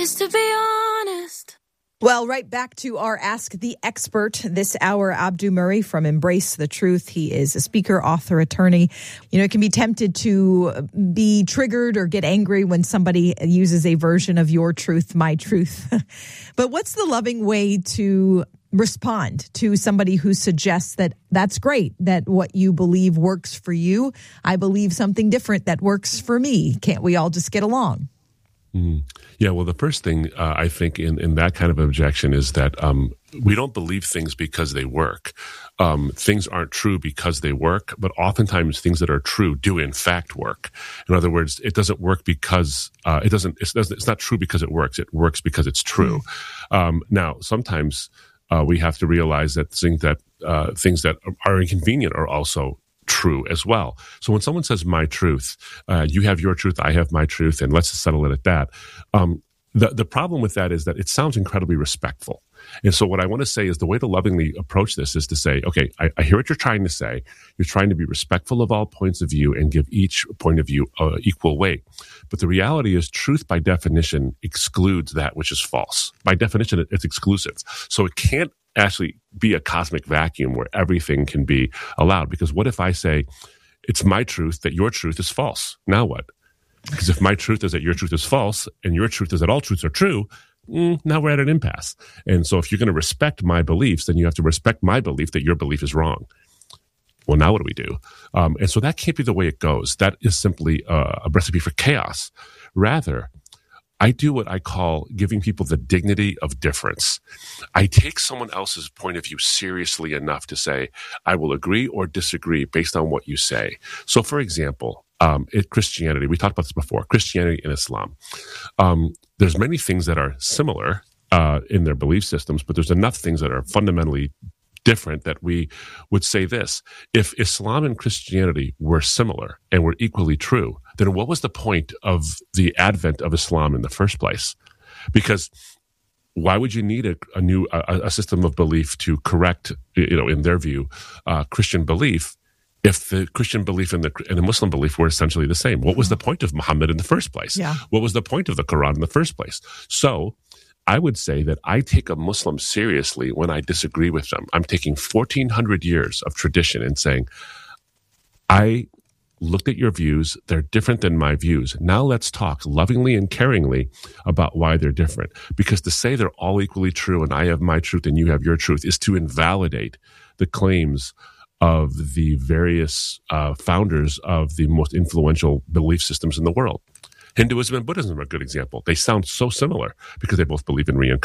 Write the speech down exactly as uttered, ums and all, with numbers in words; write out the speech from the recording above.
Just to be honest. Well, right back to our Ask the Expert this hour, Abdu Murray from Embrace the Truth. He is a speaker, author, attorney. You know, it can be tempted to be triggered or get angry when somebody uses a version of your truth, my truth. But what's the loving way to respond to somebody who suggests that that's great, that what you believe works for you? I believe something different that works for me. Can't we all just get along? Mm. Yeah, well, the first thing uh, I think in, in that kind of objection is that um, we don't believe things because they work. Um, things aren't true because they work, but oftentimes things that are true do in fact work. In other words, it doesn't work because uh, it doesn't. It's, it's not true because it works. It works because it's true. Mm. Um, now, sometimes uh, we have to realize that things that uh, things that are inconvenient are also true as well. So when someone says my truth, uh, you have your truth, I have my truth, and let's just settle it at that. Um, the, the problem with that is that it sounds incredibly respectful. And so what I want to say is the way to lovingly approach this is to say, okay, I, I hear what you're trying to say. You're trying to be respectful of all points of view and give each point of view uh, equal weight. But the reality is truth by definition excludes that which is false. By definition, it, it's exclusive. So it can't actually be a cosmic vacuum where everything can be allowed. Because what if I say, it's my truth that your truth is false? Now what? Because if my truth is that your truth is false and your truth is that all truths are true, mm, now we're at an impasse. And so if you're going to respect my beliefs, then you have to respect my belief that your belief is wrong. Well, now what do we do? Um, and so that can't be the way it goes. That is simply uh, a recipe for chaos. Rather, I do what I call giving people the dignity of difference. I take someone else's point of view seriously enough to say, I will agree or disagree based on what you say. So, for example, um, in Christianity, we talked about this before, Christianity and Islam. Um, there's many things that are similar uh, in their belief systems, but there's enough things that are fundamentally different that we would say this. If Islam and Christianity were similar and were equally true, then what was the point of the advent of Islam in the first place? Because why would you need a, a new a, a system of belief to correct, you know, in their view, uh, Christian belief, if the Christian belief and the, and the Muslim belief were essentially the same? What was the point of Muhammad in the first place? Yeah. What was the point of the Quran in the first place? So I would say that I take a Muslim seriously when I disagree with them. I'm taking fourteen hundred years of tradition and saying, I looked at your views. They're different than my views. Now let's talk lovingly and caringly about why they're different. Because to say they're all equally true and I have my truth and you have your truth is to invalidate the claims of the various uh, founders of the most influential belief systems in the world. Hinduism and Buddhism are a good example. They sound so similar because they both believe in reincarnation.